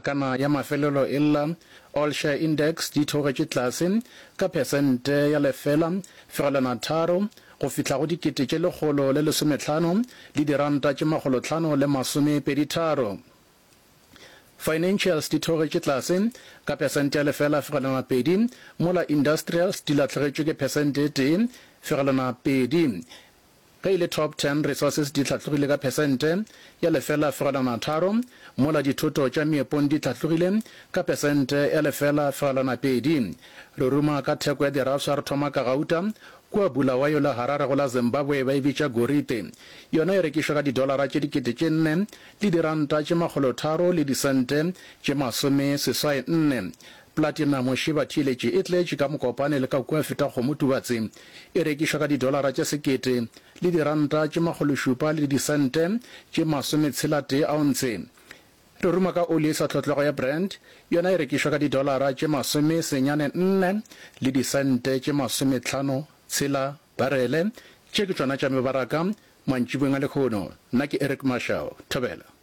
kana ya mafelelo illa all share index di thogetše tlase ka percente ya 0.3 go fihla go dikete tše 150 le diranta tše 523. Financials di thogetše tlase ka percente ya 0.2 mola industrials di latlhegetšwe ke percente 1.2. ge ile top 10 resources di tlhatlogile ka percente ya 0.3 mola dithoto tša meepong di tlhatlogile ka percente ya 0.2. re ruma ka theko ya dirafsa re thoma ka gauta kua Bulawayo la Harare go la Zimbabwe ba e bitša gorite yona e rekišwa ka $4 tše 4 le diranta tše 300 le disente tše 64. Platinum Shiba Tiletši e tletše ka mokopane le ka kua feta kgomotubatse e rekišwa ka $1 tše 1 le diranta tše 700 le disente tše 60 ounce. re ruma ka oli sa tlhotlego ya Brent yona e rekišwa ka $4 tše 94 le disente tše 56 barele tše ke tšona tša mebaraka mantšibeng a lekgono. Nna ke Eric Mashao Thobela.